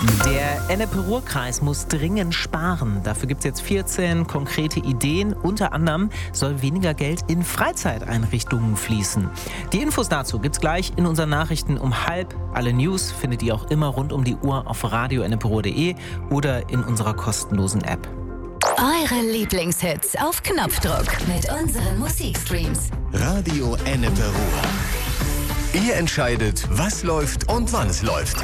Der Ennepe-Ruhr-Kreis muss dringend sparen. Dafür gibt es jetzt 14 konkrete Ideen. Unter anderem soll weniger Geld in Freizeiteinrichtungen fließen. Die Infos dazu gibt's gleich in unseren Nachrichten um 12:30. Alle News findet ihr auch immer rund um die Uhr auf radioenneperuhr.de oder in unserer kostenlosen App. Eure Lieblingshits auf Knopfdruck mit unseren Musikstreams. Radio Ennepe Ruhr. Ihr entscheidet, was läuft und wann es läuft.